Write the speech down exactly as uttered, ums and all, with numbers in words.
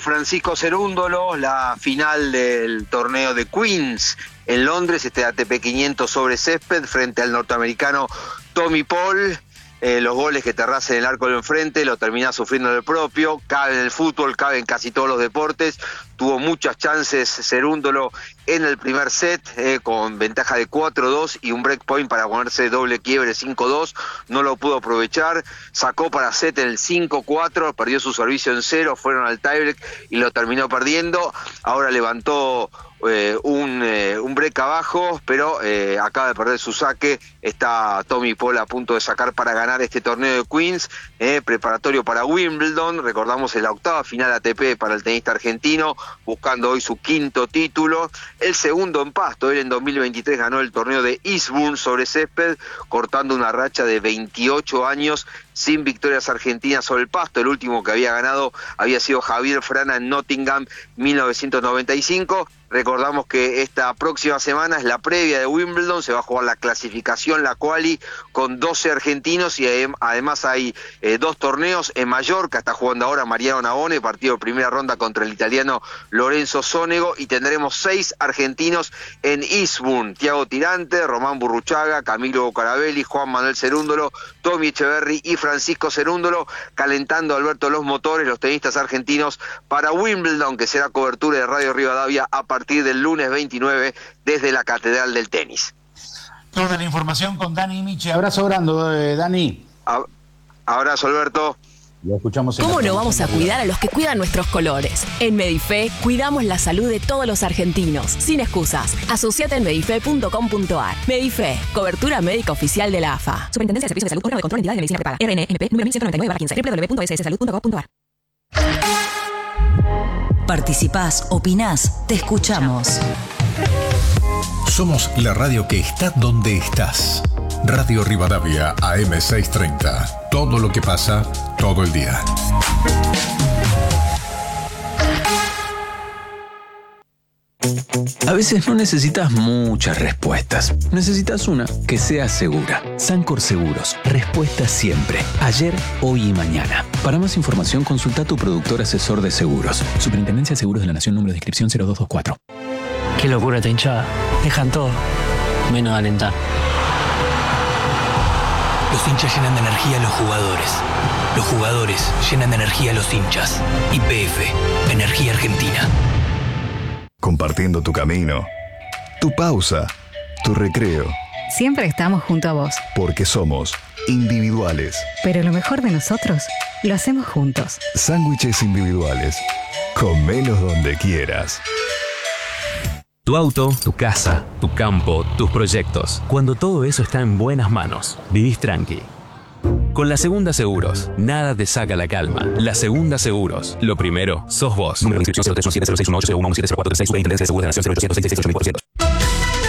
Francisco Cerúndolo, la final del torneo de Queens en Londres, este A T P quinientos sobre césped frente al norteamericano Tommy Paul. Eh, los goles que te arrasa en el arco del enfrente lo termina sufriendo el propio. Cabe en el fútbol, cabe en casi todos los deportes. Tuvo muchas chances Cerúndolo en el primer set, eh, con ventaja de cuatro dos y un breakpoint para ponerse doble quiebre cinco dos. No lo pudo aprovechar. Sacó para set en el cinco cuatro, perdió su servicio en cero, fueron al tiebreak y lo terminó perdiendo. Ahora levantó Eh, un, eh, un break abajo, pero eh, acaba de perder su saque. Está Tommy Paul a punto de sacar para ganar este torneo de Queens, eh, preparatorio para Wimbledon. Recordamos en la octava final A T P para el tenista argentino, buscando hoy su quinto título, el segundo en pasto. Él en dos mil veintitrés ganó el torneo de Eastbourne sobre césped, cortando una racha de veintiocho años sin victorias argentinas sobre el pasto. El último que había ganado había sido Javier Frana en Nottingham, mil novecientos noventa y cinco. Recordamos que esta próxima semana es la previa de Wimbledon, se va a jugar la clasificación, la quali, con doce argentinos y además hay eh, dos torneos. En Mallorca está jugando ahora Mariano Navone, partido de primera ronda contra el italiano Lorenzo Sonego, y tendremos seis argentinos en Eastbourne: Thiago Tirante, Román Burruchaga, Camilo Carabelli, Juan Manuel Cerúndolo, Tommy Echeverry y Francisco Cerúndolo, calentando Alberto los motores, los tenistas argentinos, para Wimbledon, que será cobertura de Radio Rivadavia a partir del lunes veintinueve desde la Catedral del Tenis. Toda la información con Dani Miche. Abrazo grande, eh, Dani. A- Abrazo, Alberto. Lo escuchamos en ¿Cómo no vamos a cuidar a los que cuidan nuestros colores? En Medife cuidamos la salud de todos los argentinos, sin excusas. Asociate en medife punto com punto ar. Medife, cobertura médica oficial de la A F A. Superintendencia de Servicios de Salud, órgano de control, entidad de medicina prepaga. R N M P número mil ciento noventa y nueve barra quince. doble u doble u doble u punto s s salud punto gov punto ar. Participás, opinás, te escuchamos. Somos la radio que está donde estás. Radio Rivadavia A M seiscientos treinta. Todo lo que pasa, todo el día. A veces no necesitas muchas respuestas. Necesitas una que sea segura. Sancor Seguros. Respuesta siempre. Ayer, hoy y mañana. Para más información, consulta a tu productor asesor de seguros. Superintendencia de Seguros de la Nación, número de inscripción cero dos dos cuatro. Qué locura esta hinchada. Dejan todo, menos alentar. Los hinchas llenan de energía a los jugadores. Los jugadores llenan de energía a los hinchas. Y P F, Energía Argentina. Compartiendo tu camino, tu pausa, tu recreo. Siempre estamos junto a vos. Porque somos individuales. Pero lo mejor de nosotros lo hacemos juntos. Sándwiches individuales. Comelos donde quieras. Tu auto, tu casa, tu campo, tus proyectos. Cuando todo eso está en buenas manos, vivís tranqui. Con La Segunda Seguros, nada te saca la calma. La Segunda Seguros, lo primero, sos vos. Número de inscripción cero tres uno siete cero seis uno ocho cero uno siete cero cuatro tres seis. Superintendencia de Seguros de la Nación cero ochocientos seis seis ocho mil cuatrocientos.